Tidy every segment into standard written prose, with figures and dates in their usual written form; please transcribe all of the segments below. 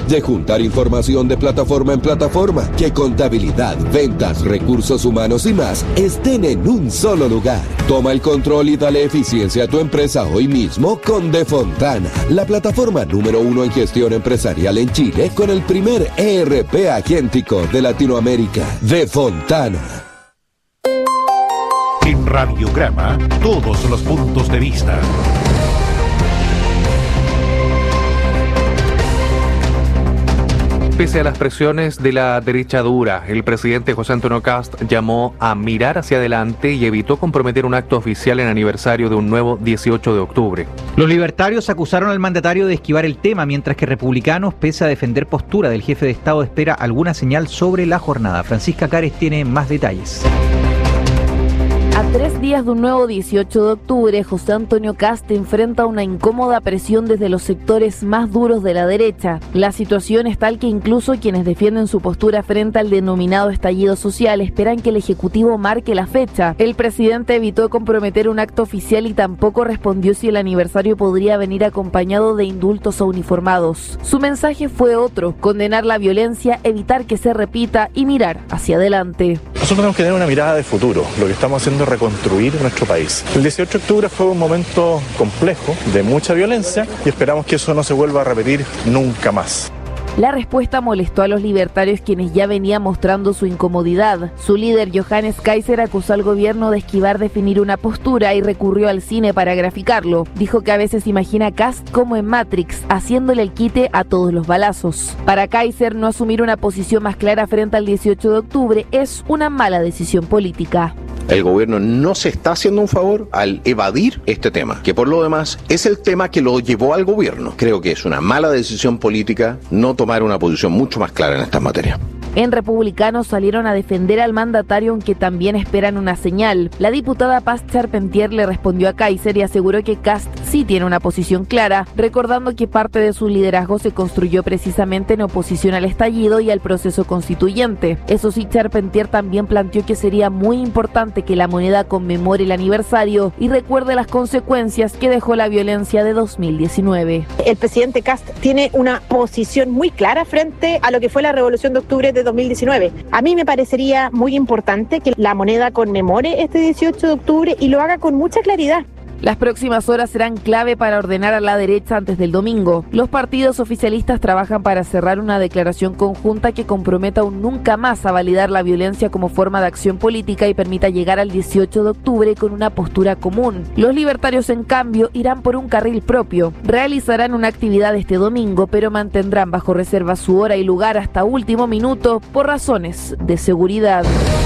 de juntar información de plataforma en plataforma, que contabilidad, ventas, recursos humanos y más estén en un solo lugar. Toma el control y dale eficiencia a tu empresa hoy mismo con Defontana, la plataforma número 1 en gestión empresarial en Chile, con el primer ERP agéntico de Latinoamérica. Defontana. En Radiograma, todos los puntos de vista. Pese a las presiones de la derecha dura, el presidente José Antonio Kast llamó a mirar hacia adelante y evitó comprometer un acto oficial en aniversario de un nuevo 18 de octubre. Los libertarios acusaron al mandatario de esquivar el tema, mientras que republicanos, pese a defender postura del jefe de Estado, espera alguna señal sobre la jornada. Francisca Cares tiene más detalles. A 3 días de un nuevo 18 de octubre, José Antonio Kast enfrenta una incómoda presión desde los sectores más duros de la derecha. La situación es tal que incluso quienes defienden su postura frente al denominado estallido social esperan que el Ejecutivo marque la fecha. El presidente evitó comprometer un acto oficial y tampoco respondió si el aniversario podría venir acompañado de indultos a uniformados. Su mensaje fue otro: condenar la violencia, evitar que se repita y mirar hacia adelante. Nosotros tenemos que tener una mirada de futuro. Lo que estamos haciendo es reconstruir nuestro país. El 18 de octubre fue un momento complejo, de mucha violencia, y esperamos que eso no se vuelva a repetir nunca más. La respuesta molestó a los libertarios, quienes ya venían mostrando su incomodidad. Su líder, Johannes Kaiser, acusó al gobierno de esquivar definir una postura y recurrió al cine para graficarlo. Dijo que a veces imagina a Kast como en Matrix, haciéndole el quite a todos los balazos. Para Kaiser, no asumir una posición más clara frente al 18 de octubre es una mala decisión política. El gobierno no se está haciendo un favor al evadir este tema, que por lo demás es el tema que lo llevó al gobierno. Creo que es una mala decisión política no tomar una posición mucho más clara en estas materias. En Republicanos salieron a defender al mandatario, aunque también esperan una señal. La diputada Paz Charpentier le respondió a Kaiser y aseguró que Kast sí tiene una posición clara, recordando que parte de su liderazgo se construyó precisamente en oposición al estallido y al proceso constituyente. Eso sí, Charpentier también planteó que sería muy importante que la moneda conmemore el aniversario y recuerde las consecuencias que dejó la violencia de 2019. El presidente Kast tiene una posición muy clara frente a lo que fue la Revolución de Octubre de 2019. A mí me parecería muy importante que la moneda conmemore este 18 de octubre y lo haga con mucha claridad. Las próximas horas serán clave para ordenar a la derecha antes del domingo. Los partidos oficialistas trabajan para cerrar una declaración conjunta que comprometa un nunca más a validar la violencia como forma de acción política y permita llegar al 18 de octubre con una postura común. Los libertarios, en cambio, irán por un carril propio. Realizarán una actividad este domingo, pero mantendrán bajo reserva su hora y lugar hasta último minuto por razones de seguridad.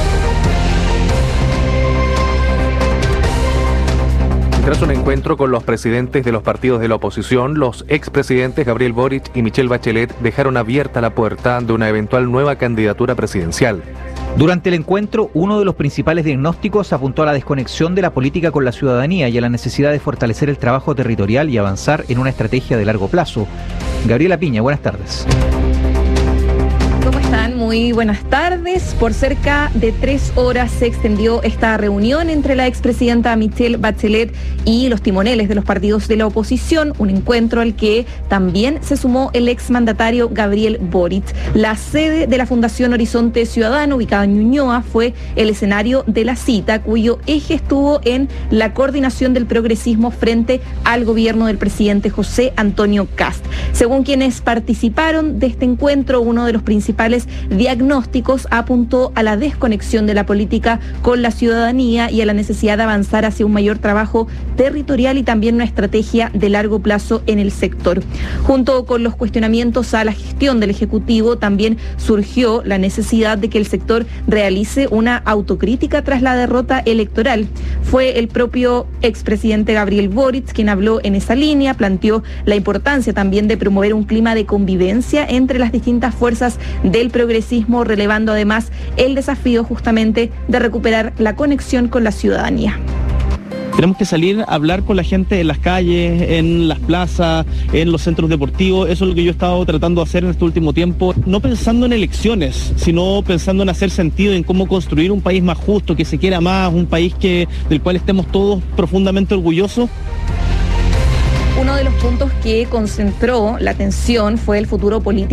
Tras un encuentro con los presidentes de los partidos de la oposición, los expresidentes Gabriel Boric y Michelle Bachelet dejaron abierta la puerta de una eventual nueva candidatura presidencial. Durante el encuentro, uno de los principales diagnósticos apuntó a la desconexión de la política con la ciudadanía y a la necesidad de fortalecer el trabajo territorial y avanzar en una estrategia de largo plazo. Gabriela Piña, buenas tardes. ¿Cómo están? Muy buenas tardes. Por cerca de 3 horas se extendió esta reunión entre la expresidenta Michelle Bachelet y los timoneles de los partidos de la oposición, un encuentro al que también se sumó el exmandatario Gabriel Boric. La sede de la Fundación Horizonte Ciudadano, ubicada en Ñuñoa, fue el escenario de la cita, cuyo eje estuvo en la coordinación del progresismo frente al gobierno del presidente José Antonio Kast. Según quienes participaron de este encuentro, uno de los principales diagnósticos apuntó a la desconexión de la política con la ciudadanía y a la necesidad de avanzar hacia un mayor trabajo territorial y también una estrategia de largo plazo en el sector. Junto con los cuestionamientos a la gestión del Ejecutivo, también surgió la necesidad de que el sector realice una autocrítica tras la derrota electoral. Fue el propio expresidente Gabriel Boric quien habló en esa línea, planteó la importancia también de promover un clima de convivencia entre las distintas fuerzas del progresismo, relevando además el desafío justamente de recuperar la conexión con la ciudadanía. Tenemos que salir a hablar con la gente en las calles, en las plazas, en los centros deportivos. Eso es lo que yo he estado tratando de hacer en este último tiempo, no pensando en elecciones, sino pensando en hacer sentido, en cómo construir un país más justo, que se quiera más, un país del cual estemos todos profundamente orgullosos. Uno de los puntos que concentró la atención fue el futuro político